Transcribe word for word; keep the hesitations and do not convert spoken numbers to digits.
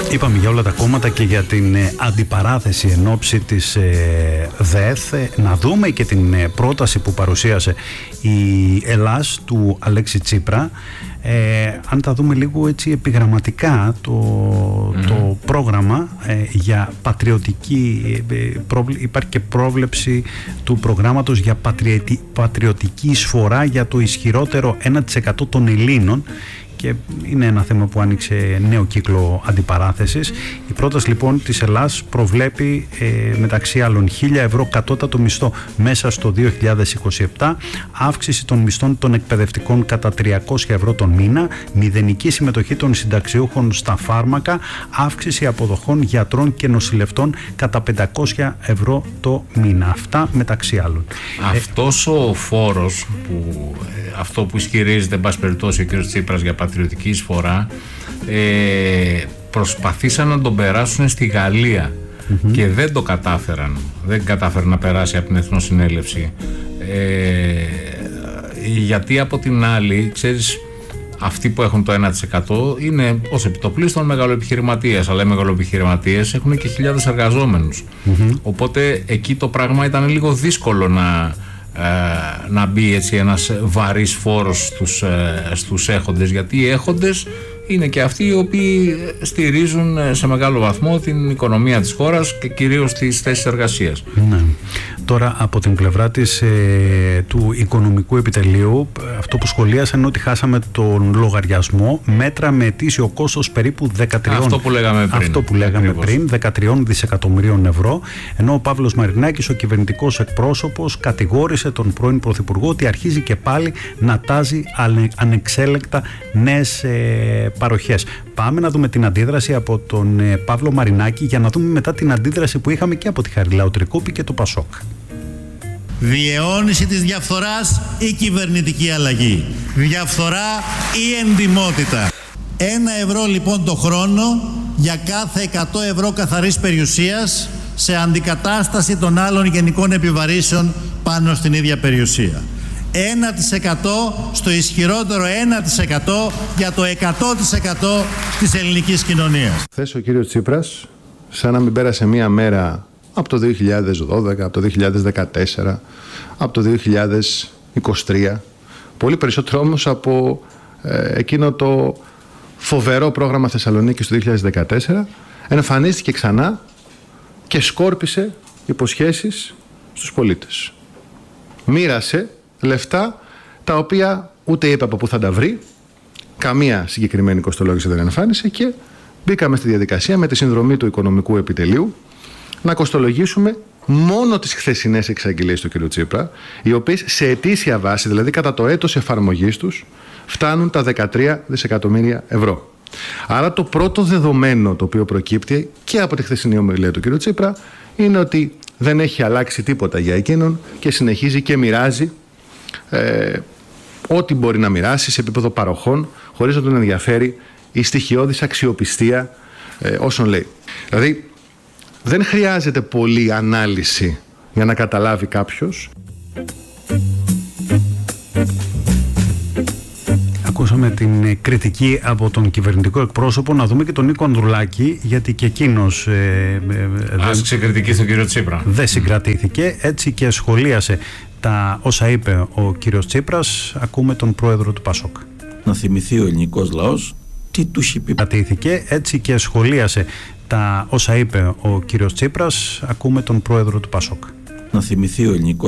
Είπαμε για όλα τα κόμματα και για την ε, αντιπαράθεση εν ώψη της ε, ΔΕΘ. Ε, να δούμε και την ε, πρόταση που παρουσίασε η Ελλάς του Αλέξη Τσίπρα. Ε, αν τα δούμε λίγο έτσι επιγραμματικά, το, mm. το πρόγραμμα ε, για πατριωτική, ε, προβλε, υπάρχει και πρόβλεψη του προγράμματος για πατριετι, πατριωτική εισφορά για το ισχυρότερο ένα τοις εκατό των Ελλήνων, και είναι ένα θέμα που άνοιξε νέο κύκλο αντιπαράθεσης. Η πρόταση λοιπόν της Ελλάς προβλέπει ε, μεταξύ άλλων χίλια ευρώ κατώτατο μισθό μέσα στο δύο χιλιάδες είκοσι επτά, αύξηση των μισθών των εκπαιδευτικών κατά τριακόσια ευρώ τον μήνα, μηδενική συμμετοχή των συνταξιούχων στα φάρμακα, αύξηση αποδοχών γιατρών και νοσηλευτών κατά πεντακόσια ευρώ το μήνα. Αυτά μεταξύ άλλων. Αυτός ο φόρος, που, αυτό που ισχυρίζεται εν πάση περιπτώσει ο κ. Τσίπρας για πατριωτική εισφορά, ε, προσπαθήσαν να τον περάσουν στη Γαλλία mm-hmm. και δεν το κατάφεραν. Δεν κατάφεραν να περάσει από την Εθνοσυνέλευση. Ε, γιατί από την άλλη, ξέρεις, αυτοί που έχουν το ένα τοις εκατό είναι ως επιτοπλίστων μεγαλοεπιχειρηματίες, αλλά οι μεγαλοεπιχειρηματίες έχουν και χιλιάδες εργαζόμενους. Mm-hmm. Οπότε εκεί το πράγμα ήταν λίγο δύσκολο να, ε, να μπει έτσι ένας βαρύς φόρος στους, ε, στους έχοντες, γιατί οι έχοντες είναι και αυτοί οι οποίοι στηρίζουν σε μεγάλο βαθμό την οικονομία της χώρας και κυρίως τις θέσεις εργασίας. Ναι. Τώρα από την πλευρά της, ε, του οικονομικού επιτελείου, αυτό που σχολίασαν είναι ότι χάσαμε τον λογαριασμό, μέτρα με ετήσιο κόστος περίπου δεκατρία, αυτό που λέγαμε πριν, αυτό που λέγαμε πριν δεκατρία δισεκατομμυρίων ευρώ, ενώ ο Παύλος Μαρινάκης, ο κυβερνητικός εκπρόσωπος, κατηγόρησε τον πρώην Πρωθυπουργό ότι αρχίζει και πάλι να τάζει ανεξέλεκτα νέες ε, παροχές. Πάμε να δούμε την αντίδραση από τον ε, Παύλο Μαρινάκη, για να δούμε μετά την αντίδραση που είχαμε και από τη Χαριλάου Τρικούπη και το Πασόκ. Διαιώνιση της διαφθοράς ή κυβερνητική αλλαγή. Διαφθορά ή εντιμότητα. Ένα ευρώ λοιπόν το χρόνο για κάθε εκατό ευρώ καθαρής περιουσίας, σε αντικατάσταση των άλλων γενικών επιβαρύσεων πάνω στην ίδια περιουσία. ένα τοις εκατό στο ισχυρότερο ένα τοις εκατό για το εκατό τοις εκατό της ελληνικής κοινωνίας. Χθες ο κύριος Τσίπρας, σαν να μην πέρασε μία μέρα από το δύο χιλιάδες δώδεκα, από το δύο χιλιάδες δεκατέσσερα, από το δύο χιλιάδες είκοσι τρία, πολύ περισσότερο όμως από ε, εκείνο το φοβερό πρόγραμμα Θεσσαλονίκης του δύο χιλιάδες δεκατέσσερα, εμφανίστηκε ξανά και σκόρπισε υποσχέσεις στους πολίτες. Μοίρασε λεφτά τα οποία ούτε είπε από πού θα τα βρει, καμία συγκεκριμένη κοστολόγηση δεν εμφάνισε, και μπήκαμε στη διαδικασία με τη συνδρομή του οικονομικού επιτελείου να κοστολογήσουμε μόνο τις χθεσινές εξαγγελίες του κ. Τσίπρα, οι οποίες σε ετήσια βάση, δηλαδή κατά το έτος εφαρμογής τους, φτάνουν τα δεκατρία δισεκατομμύρια ευρώ. Άρα το πρώτο δεδομένο το οποίο προκύπτει και από τη χθεσινή ομιλία του κ. Τσίπρα είναι ότι δεν έχει αλλάξει τίποτα για εκείνον και συνεχίζει και μοιράζει ε, ό,τι μπορεί να μοιράσει σε επίπεδο παροχών, χωρίς να τον ενδιαφέρει η στοιχειώδης αξιοπιστία ε, όσων λέει. Δηλαδή δεν χρειάζεται πολλή ανάλυση για να καταλάβει κάποιος. Ακούσαμε την κριτική από τον κυβερνητικό εκπρόσωπο. Να δούμε και τον Νίκο Ανδρουλάκη, γιατί και εκείνος ε, ε, άσκησε κριτική στον κύριο Τσίπρα. Δεν συγκρατήθηκε, έτσι και σχολίασε τα όσα είπε ο κύριος Τσίπρας. Ακούμε τον πρόεδρο του Πασόκ. Να θυμηθεί ο ελληνικός λαός τι τους είπε. Κρατήθηκε, έτσι και σχολίασε τα όσα είπε ο κύριος Τσίπρας. Ακούμε τον πρόεδρο του Πασόκ. Να θυμηθεί ο ελληνικός